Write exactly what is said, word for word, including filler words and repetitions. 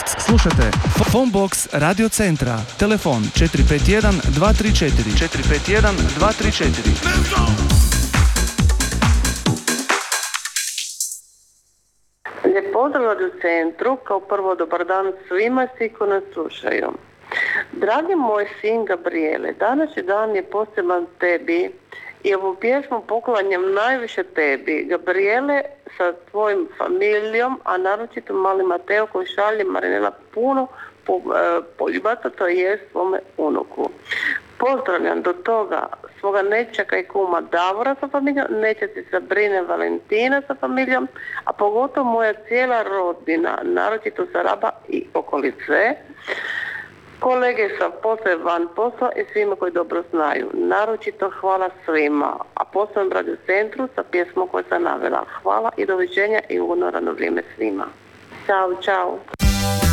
Slušajte Phonebox Radio Centra. Telefon četiri pet jedan dva tri četiri četiri pet jedan dva tri četiri. Lijep pozdrav Radio Centru, kao prvo dobar dan svima svi koji nas slušaju. Dragi moj sin Gabriele, današnji dan je poseban tebi i ovu pjesmu poklanjam najviše tebi, Gabriele, sa tvojim familijom, a naročito mali Mateo koji šalje Marinela puno poljubata, to je svome unuku. Pozdravljam do toga svoga nećaka i kuma Davora sa familijom, nećaci Sabrine Valentina sa familijom, a pogotovo moja cijela rodbina, naročito sa Raba i okolice, kolege sa posle van posla i svima koji dobro znaju. Naročito hvala svima, a posebno Radio Centru sa pjesmom koju sam navela. Hvala i doviđenja i ugodno radno vrijeme svima. Ćao, čao.